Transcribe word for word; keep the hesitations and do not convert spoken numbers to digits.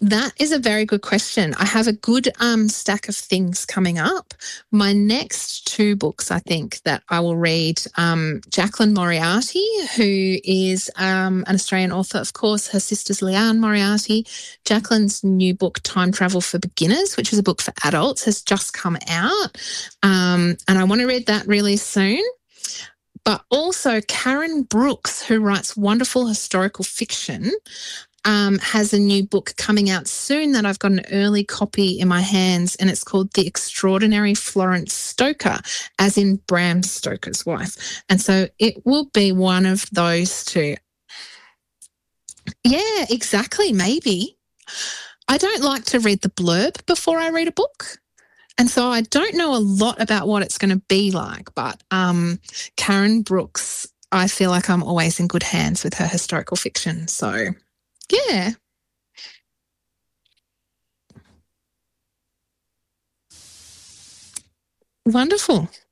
That is a very good question. I have a good um, stack of things coming up. My next two books, I think, that I will read, um, Jacqueline Moriarty, who is um, an Australian author, of course. Her sister's Leanne Moriarty. Jacqueline's new book, Time Travel for Beginners, which is a book for adults, has just come out. Um, and I want to read that really soon. But also Karen Brooks, who writes wonderful historical fiction, Um, has a new book coming out soon that I've got an early copy in my hands, and it's called The Extraordinary Florence Stoker, as in Bram Stoker's wife. And so it will be one of those two. Yeah, exactly, maybe. I don't like to read the blurb before I read a book. And so I don't know a lot about what it's going to be like, but um, Karen Brooks, I feel like I'm always in good hands with her historical fiction. So yeah. Wonderful.